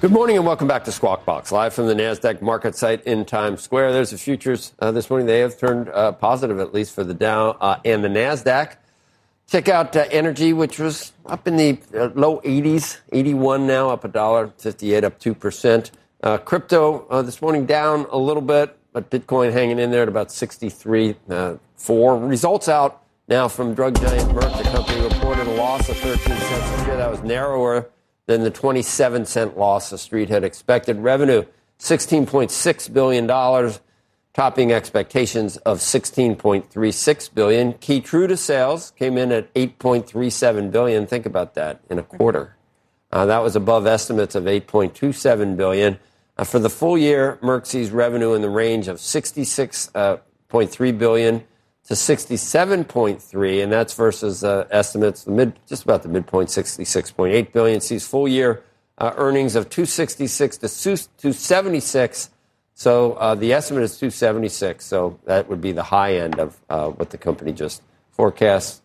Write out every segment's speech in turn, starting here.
Good morning and welcome back to Squawk Box, live from the NASDAQ market site in Times Square. There's the futures this morning. They have turned positive, at least for the Dow and the NASDAQ. Check out energy, which was up in the low 80s, 81 now, up $1.58, up 2%. Crypto this morning down a little bit, but Bitcoin hanging in there at about 63.4. Results out now from drug giant Merck. The company reported a loss of 13 cents a share. That was narrower than the 27-cent loss the street had expected. Revenue, $16.6 billion, topping expectations of $16.36 billion. Keytruda sales came in at $8.37 billion. Think about that, in a quarter. That was above estimates of $8.27 billion. For the full year, Merck sees revenue in the range of $66.3 billion to $67.3, and that's versus estimates just about the midpoint, $66.8 billion. Sees full year earnings of $266 to $276. So the estimate is $276. So that would be the high end of what the company just forecasts.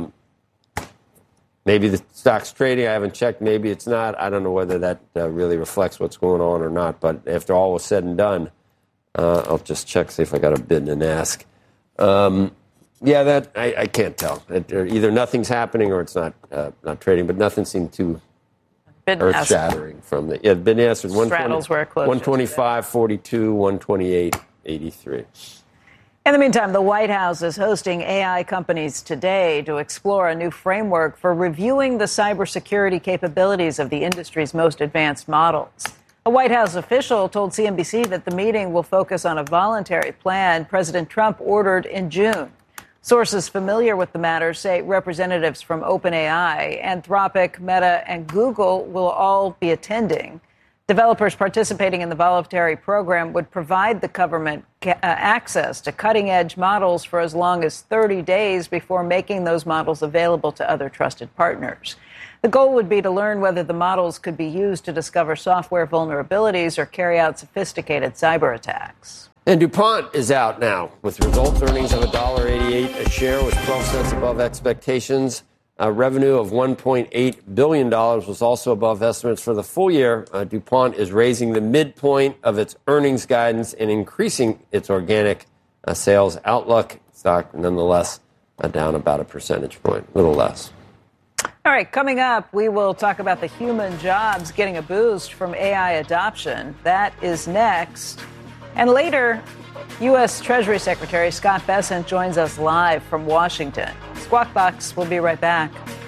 Maybe the stock's trading. I haven't checked. Maybe it's not. I don't know whether that really reflects what's going on or not. But after all was said and done, I'll just check, see if I got a bid and ask. Yeah, that I can't tell. Either nothing's happening or it's not trading, but nothing seemed too earth-shattering from the bid and ask. Straddles where it closed. 125.42, 128.83. In the meantime, the White House is hosting AI companies today to explore a new framework for reviewing the cybersecurity capabilities of the industry's most advanced models. A White House official told CNBC that the meeting will focus on a voluntary plan President Trump ordered in June. Sources familiar with the matter say representatives from OpenAI, Anthropic, Meta, and Google will all be attending. Developers participating in the voluntary program would provide the government access to cutting-edge models for as long as 30 days before making those models available to other trusted partners. The goal would be to learn whether the models could be used to discover software vulnerabilities or carry out sophisticated cyber attacks. And DuPont is out now with results. Earnings of $1.88 a share was 12 cents above expectations. Revenue of $1.8 billion was also above estimates for the full year. DuPont is raising the midpoint of its earnings guidance and increasing its organic sales outlook. Stock, nonetheless, down about a percentage point, a little less. All right, coming up, we will talk about the human jobs getting a boost from AI adoption. That is next. And later, U.S. Treasury Secretary Scott Bessent joins us live from Washington. Squawk Box will be right back.